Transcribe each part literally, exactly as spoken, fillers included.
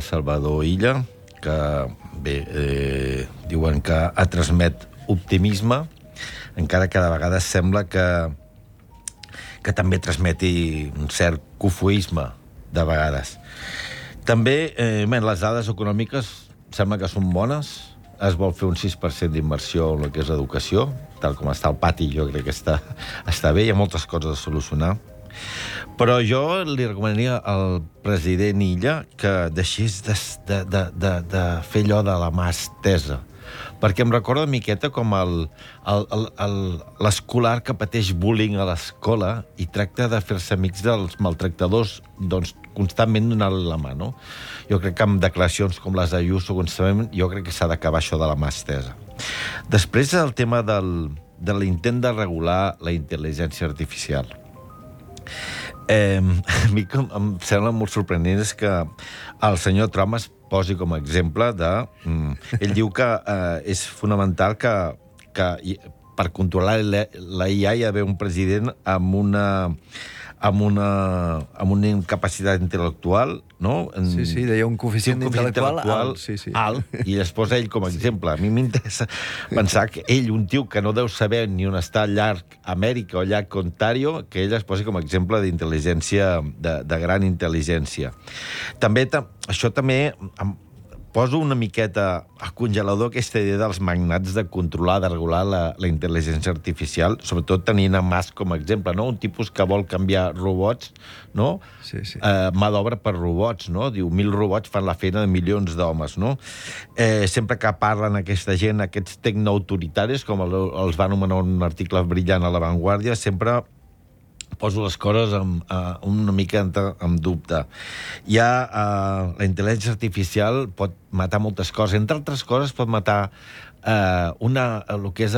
Salvador Illa, que, bé, eh, diuen que ha transmet optimisme, encara que de vegades sembla que, que també transmeti un cert cofoisme, de vegades. També, eh, bé, les dades econòmiques sembla que són bones. Es vol fer un sis per cent d'inversió en el que és l'educació, tal com està el pati, jo crec que està, està bé, hi ha moltes coses a solucionar. Però jo li recomanaria al president Illa que deixés de, de, de, de, de fer allò de la mà estesa, perquè em recorda una miqueta com l'escolar que pateix bullying a l'escola i tracta de fer-se amics dels maltractadors, doncs constantment donant-li la mà, no? Jo crec que amb declaracions com les d'Ayuso, constantment, jo crec que s'ha d'acabar això de la mà estesa. Després, el tema del, de l'intent de regular la intel·ligència artificial. Eh, a mi com em sembla molt sorprenent és que el senyor Trump es posi com a exemple de... Mm, ell diu que eh, és fonamental que, que per controlar la I A hi ha d'haver un president amb una, amb una, amb una incapacitat intel·lectual, no? Sí, sí, deia un coeficient, sí, un coeficient intel·lectual, intel·lectual alt, sí, sí. alt, i es posa ell com a exemple. A mi m'interessa pensar que ell, un tio que no deu saber ni on està llarg Amèrica o llarg Ontario, que ell es posi com a exemple d'intel·ligència, de, de gran intel·ligència. També, això també... Poso una miqueta al congelador aquesta idea dels magnats de controlar, de regular la, la intel·ligència artificial, sobretot tenint a Musk com a exemple, no? Un tipus que vol canviar robots, no? Sí, sí. Eh, mà d'obra per robots, no? Diu, mil robots fan la feina de milions d'homes, no? Eh, sempre que parlen aquesta gent, aquests tecnoautoritaris, com el, els va anomenar un article brillant a La Vanguardia, sempre poso les coses amb, uh, una mica en, en dubte. Hi ha... Uh, la intel·ligència artificial pot matar moltes coses. Entre altres coses, pot matar uh, una, el que és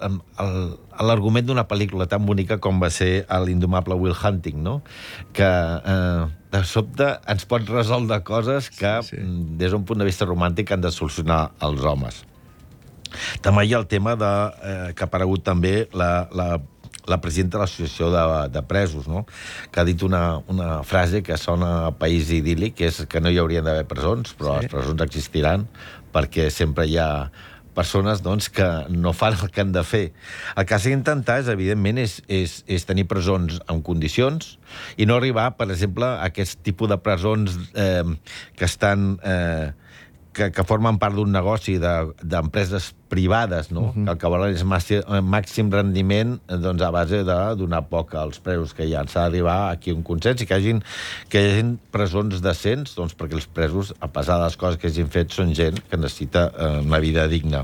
l'argument d'una pel·lícula tan bonica com va ser l'indomable Will Hunting, no? Que uh, de sobte ens pot resoldre coses que, sí, sí, des d'un punt de vista romàntic, han de solucionar els homes. També hi ha el tema de, uh, que ha aparegut també la... la la presidenta de l'Associació de, de Presos, no? Que ha dit una, una frase que sona a país idíl·lic, que és que no hi haurien d'haver presons, però sí, les presons existiran perquè sempre hi ha persones, doncs, que no fan el que han de fer. El que s'ha d'intentar, és, evidentment, és, és, és tenir presons en condicions i no arribar, per exemple, a aquest tipus de presons eh, que estan... Eh, Que, que formen part d'un negoci d'empreses de, privades, no? Uh-huh. Que el que volen és màxim, màxim rendiment, doncs, a base de donar poc als presos que hi ha. S'ha d'arribar aquí a un consens i que hi hagi, que hi hagi presons decents, doncs, perquè els presos, a pesar de les coses que hagin fet, són gent que necessita eh, una vida digna.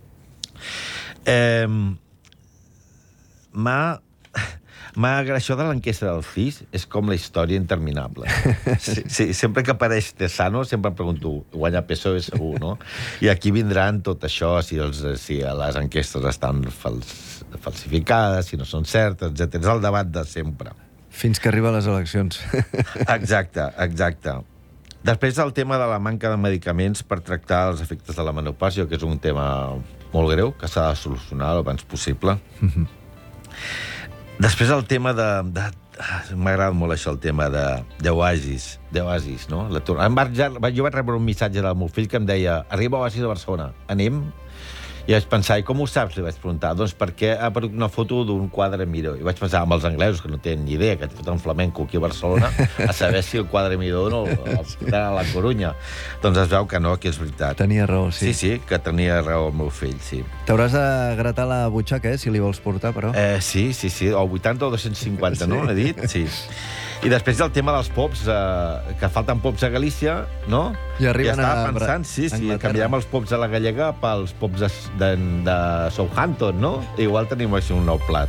Eh, M'ha... Això de l'enquesta del C I S és com la història interminable. Sí, sí, sempre que apareix Tesano, sempre em pregunto, guanya P S O E segur, no? I aquí vindran tot això, si, els, si les enquestes estan fals, falsificades, si no són certes, etcètera. És el debat de sempre. Fins que arriba a les eleccions. Exacte, exacte. Després, el tema de la manca de medicaments per tractar els efectes de la menopàusia, que és un tema molt greu, que s'ha de solucionar el abans possible. Mm-hmm. Després el tema de... de m'ha agradat molt això, el tema d'Oasis, d'Oasis, no? Jo vaig rebre un missatge del meu fill que em deia arriba a Oasis a Barcelona, anem? I vaig pensar, i com ho saps? Li vaig preguntar, doncs perquè ha aparegut una foto d'un quadre Miró. I vaig pensar amb els anglesos, que no tenen ni idea, que té un flamenco aquí a Barcelona, a saber si el quadre Miró no està a la Corunya. Doncs es veu que no, que és veritat. Tenia raó, sí. Sí, sí, que tenia raó el meu fill, sí. T'hauràs de gratar la butxaca, eh, si li vols portar, però... Eh, sí, sí, sí, o vuitanta o dos-cents cinquanta, sí, no? He dit? Sí. I després el tema dels pops, eh, que falten pops a Galícia, no? I arriben ja a... pensant, sí, sí, canviarem els pops a la gallega pels pops de, de, de Southampton, no? Igual tenim així un nou plat.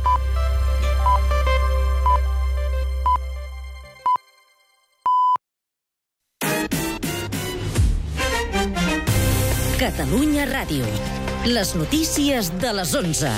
Catalunya Ràdio. Les notícies de les onze.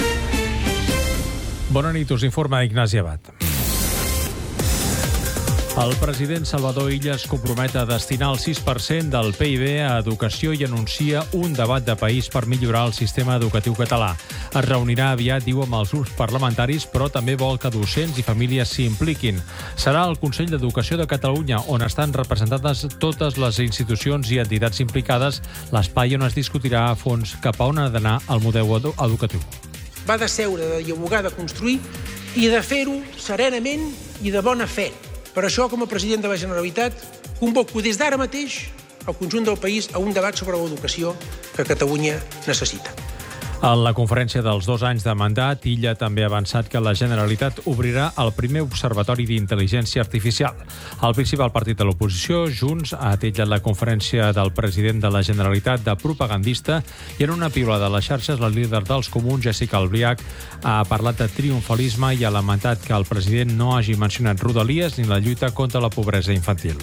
Bona nit, us informa Ignasi Abad. El president Salvador Illa es compromet a destinar el sis per cent del P I B a educació i anuncia un debat de país per millorar el sistema educatiu català. Es reunirà aviat, diu, amb els grups parlamentaris, però també vol que docents i famílies s'hi impliquin. Serà el Consell d'Educació de Catalunya, on estan representades totes les institucions i entitats implicades, l'espai on es discutirà a fons cap a on ha d'anar el model edu- educatiu. Va de seure, de dialogar, de construir i de fer-ho serenament i de bona fe. Per això, com a president de la Generalitat, convoco des d'ara mateix el conjunt del país a un debat sobre l'educació que Catalunya necessita. En la conferència dels dos anys de mandat, Illa també ha avançat que la Generalitat obrirà el primer observatori d'intel·ligència artificial. El principal partit de l'oposició, Junts, ha titllat la conferència del president de la Generalitat de propagandista i en una piula de les xarxes la líder dels comuns, Jessica Albiach, ha parlat de triomfalisme i ha lamentat que el president no hagi mencionat Rodalies ni la lluita contra la pobresa infantil.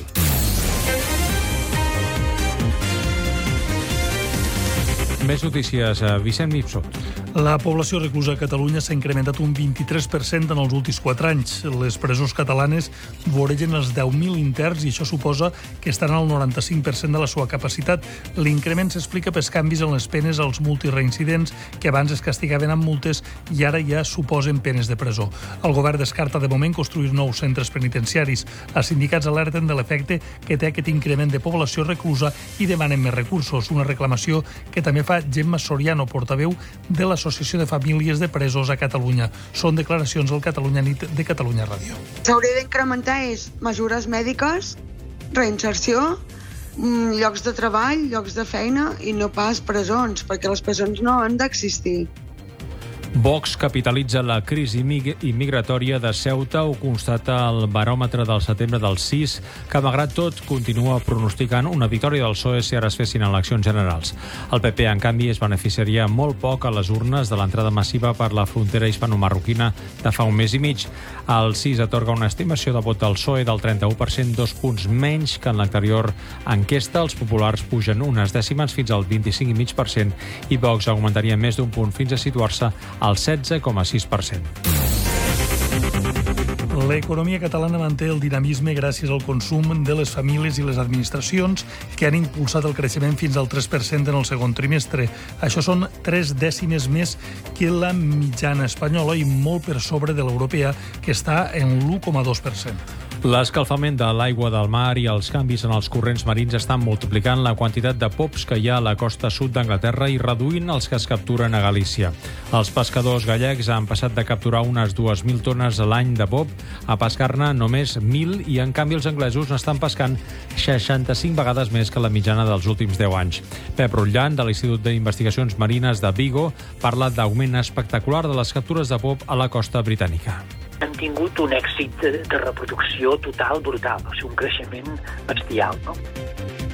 Més notícies. Vicent Mipsot. La població reclusa a Catalunya s'ha incrementat un vint-i-tres per cent en els últims quatre anys. Les presons catalanes voregen els deu mil interns i això suposa que estan al noranta-cinc per cent de la seva capacitat. L'increment s'explica pels canvis en les penes als multireincidents que abans es castigaven amb multes i ara ja suposen penes de presó. El govern descarta de moment construir nous centres penitenciaris. Els sindicats alerten de l'efecte que té aquest increment de població reclusa i demanen més recursos, una reclamació que també fa Gemma Soriano, portaveu de l'Associació de Famílies de Presos a Catalunya. Són declaracions al Catalunya Nit de Catalunya Ràdio. S'hauria d'incrementar és mesures mèdiques, reinserció, llocs de treball, llocs de feina i no pas presons, perquè les presons no han d'existir. Vox capitalitza la crisi migratòria de Ceuta, ho constata el baròmetre del setembre del sis, que malgrat tot continua pronosticant una victòria del P S O E si ara es fessin eleccions generals. El P P, en canvi, es beneficiaria molt poc a les urnes de l'entrada massiva per la frontera hispano-marroquina de fa un mes i mig. El sis atorga una estimació de vot del P S O E del trenta-u per cent, dos punts menys que en l'anterior enquesta. Els populars pugen unes dècimes fins al vint-i-cinc coma cinc per cent i Vox augmentaria més d'un punt fins a situar-se al setze coma sis per cent. L'economia catalana manté el dinamisme gràcies al consum de les famílies i les administracions que han impulsat el creixement fins al tres per cent en el segon trimestre. Això són tres dècimes més que la mitjana espanyola i molt per sobre de l'europea, que està en l'u coma dos per cent. L'escalfament de l'aigua del mar i els canvis en els corrents marins estan multiplicant la quantitat de pops que hi ha a la costa sud d'Anglaterra i reduint els que es capturen a Galícia. Els pescadors gallecs han passat de capturar unes dues mil tones a l'any de pop a pescar-ne només mil i, en canvi, els anglesos n'estan pescant seixanta-cinc vegades més que la mitjana dels últims deu anys. Pep Rotllant, de l'Institut d'Investigacions Marines de Vigo, parla d'augment espectacular de les captures de pop a la costa britànica. Han tingut un èxit de reproducció total brutal, o sigui, un creixement bestial, no?